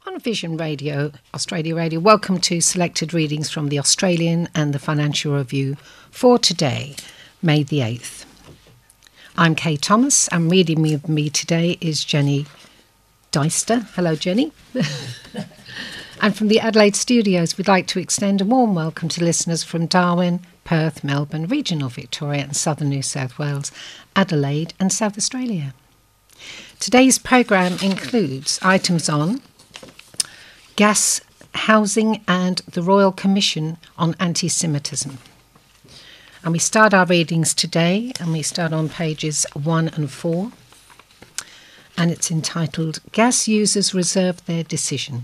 On Vision Radio, Australia Radio, welcome to selected readings from the Australian and the Financial Review for today, May the 8th. I'm Kay Thomas, and reading with me today is Jenny Deister. Hello, Jenny. And from the Adelaide studios, we'd like to extend a warm welcome to listeners from Darwin, Perth, Melbourne, regional Victoria and southern New South Wales, Adelaide and South Australia. Today's programme includes items on gas, housing and the Royal Commission on Anti-Semitism. And we start our readings today, and we start on pages 1 and 4. And it's entitled, Gas Users Reserve Their Decision.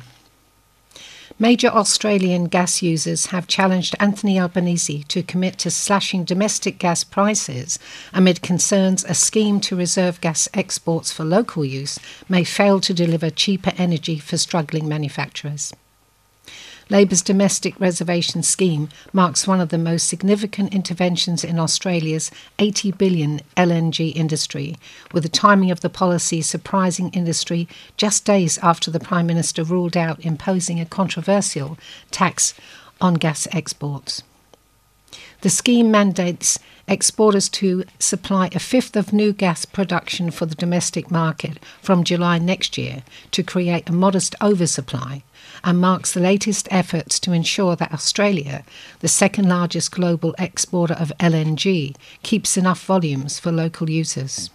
Major Australian gas users have challenged Anthony Albanese to commit to slashing domestic gas prices amid concerns a scheme to reserve gas exports for local use may fail to deliver cheaper energy for struggling manufacturers. Labor's domestic reservation scheme marks one of the most significant interventions in Australia's $80 billion LNG industry, with the timing of the policy surprising industry just days after the Prime Minister ruled out imposing a controversial tax on gas exports. The scheme mandates exporters to supply a fifth of new gas production for the domestic market from July next year to create a modest oversupply, and marks the latest efforts to ensure that Australia, the second largest global exporter of LNG, keeps enough volumes for local users.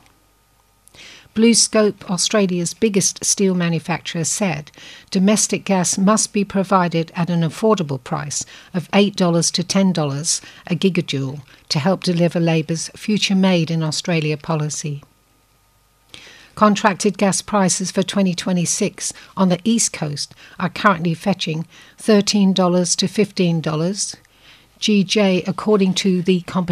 BlueScope, Australia's biggest steel manufacturer, said domestic gas must be provided at an affordable price of $8 to $10 a gigajoule to help deliver Labor's Future Made in Australia policy. Contracted gas prices for 2026 on the East Coast are currently fetching $13 to $15 GJ, according to the